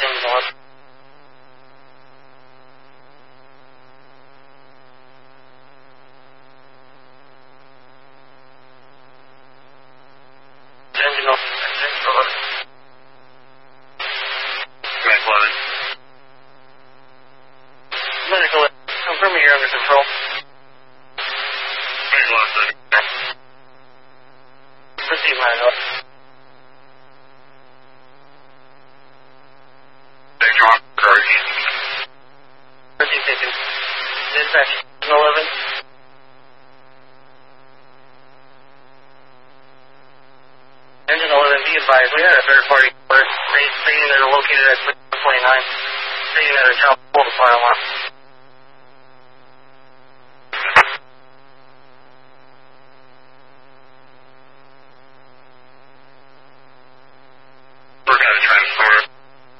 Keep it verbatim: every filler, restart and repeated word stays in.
engine eleven. Engine eleven. Engine eleven. Medical eleven. Medical eleven. Confirm you're under control. Medical eleven. Proceed, Medical eleven. Proceed, taken. Dispatch, eleven. Engine eleven, be advised, we had a third party alert stating that are located at one twenty-nine, stating that a child pulled the file on.